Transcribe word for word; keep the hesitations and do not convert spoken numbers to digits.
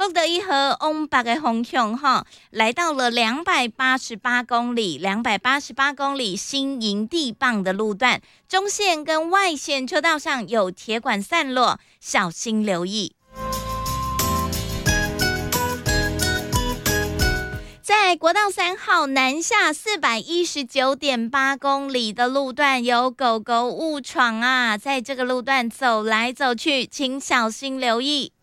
福德一和往北的方向哈，来到了两百八十八公里，两百八十八公里新营地棒的路段，中线跟外线车道上有铁管散落，小心留意。在国道三号南下四百一十九点八公里的路段，有狗狗误闯啊，在这个路段走来走去，请小心留意。